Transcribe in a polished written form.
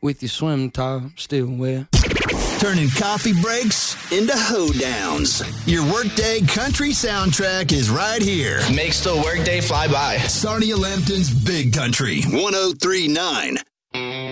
with your swim top still wet. Turning coffee breaks into hoedowns. Your workday country soundtrack is right here. Makes the workday fly by. Sarnia Lambton's Big Country 103.9.